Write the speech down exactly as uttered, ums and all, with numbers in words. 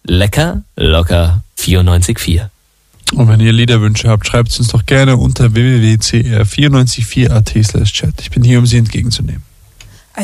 lecker locker vierundneunzig Komma vier. Und wenn ihr Liederwünsche habt, schreibt es uns doch gerne unter w w w punkt c r vier neun vier punkt a t slash chat. Ich bin hier, um sie entgegenzunehmen.